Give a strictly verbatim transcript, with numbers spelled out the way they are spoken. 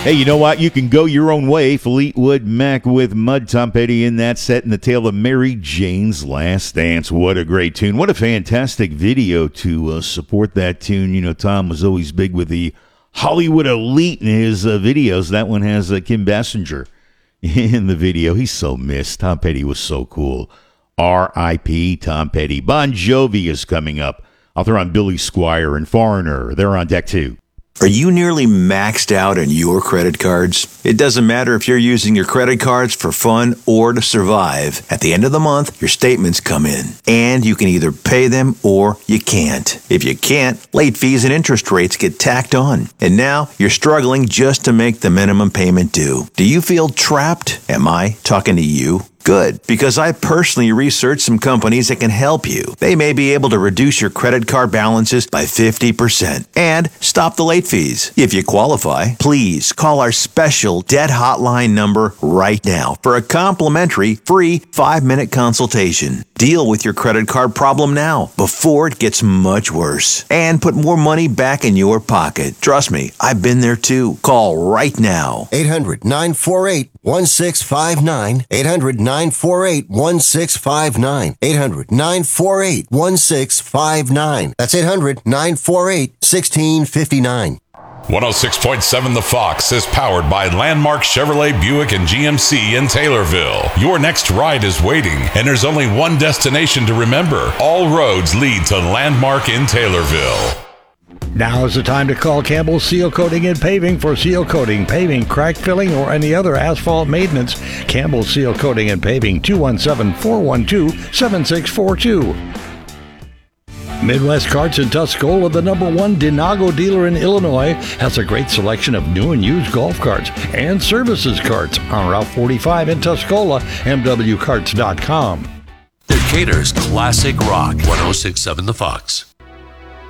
Hey, you know what? You can go your own way. Fleetwood Mac with Mud. Tom Petty in that set in the tale of Mary Jane's Last Dance. What a great tune. What a fantastic video to uh, support that tune. You know, Tom was always big with the Hollywood elite in his uh, videos. That one has uh, Kim Basinger in the video. He's so missed. Tom Petty was so cool. R I P Tom Petty. Bon Jovi is coming up. I'll throw on Billy Squier and Foreigner. They're on deck too. Are you nearly maxed out on your credit cards? It doesn't matter if you're using your credit cards for fun or to survive. At the end of the month, your statements come in, and you can either pay them or you can't. If you can't, late fees and interest rates get tacked on. And now you're struggling just to make the minimum payment due. Do you feel trapped? Am I talking to you? Good, because I personally researched some companies that can help you. They may be able to reduce your credit card balances by fifty percent and stop the late fees. If you qualify, please call our special debt hotline number right now for a complimentary free five-minute consultation. Deal with your credit card problem now before it gets much worse and put more money back in your pocket. Trust me, I've been there too. Call right now. eight hundred nine four eight one six five nine. eight hundred nine four eight one six five nine. eight hundred nine four eight one six five nine. That's eight hundred nine four eight one six five nine. one oh six point seven The Fox is powered by Landmark Chevrolet, Buick, and G M C in Taylorville. Your next ride is waiting, and there's only one destination to remember. All roads lead to Landmark in Taylorville. Now is the time to call Campbell Seal Coating and Paving for seal coating, paving, crack filling, or any other asphalt maintenance. Campbell Seal Coating and Paving, two one seven, four one two, seven six four two. Midwest Carts in Tuscola, the number one Denago dealer in Illinois, has a great selection of new and used golf carts and services carts on Route forty-five in Tuscola, m w carts dot com. Decatur's Classic Rock, one oh six point seven The Fox.